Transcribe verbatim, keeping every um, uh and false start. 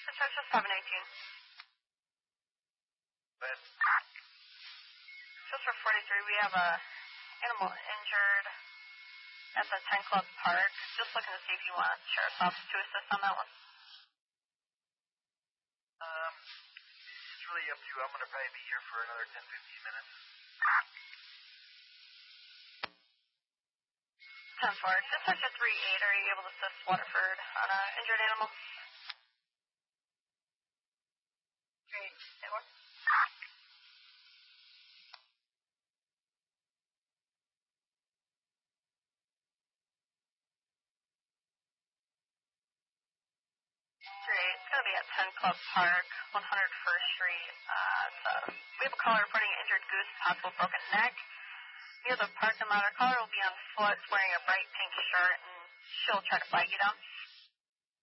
Dispatch is seven eighteen. But Just for forty-three, we have a animal injured at the ten Club Park. Just looking to see if you want Sheriff's Office to assist on that one. Um, it's really up to you. I'm going to probably be here for another ten, fifteen minutes. ten four. Dispatch at three eight. Are you able to assist Waterford on an injured animal? three eight. Anyone? It's going to be at ten Club Park, one hundred first Street. Uh, so we have a caller reporting an injured goose, possible broken neck. Near the parking lot, our caller will be on foot wearing a bright pink shirt, and she'll try to flag you down.